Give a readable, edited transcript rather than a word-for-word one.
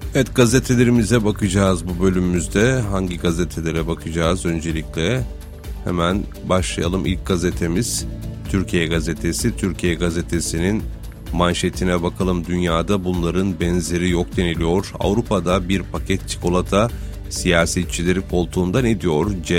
Evet, gazetelerimize bakacağız bu bölümümüzde. Hangi gazetelere bakacağız öncelikle? Hemen başlayalım. İlk gazetemiz Türkiye Gazetesi. Türkiye Gazetesi'nin manşetine bakalım. Dünyada bunların benzeri yok deniliyor. Avrupa'da bir paket çikolata siyasetçileri koltuğundan ediyor.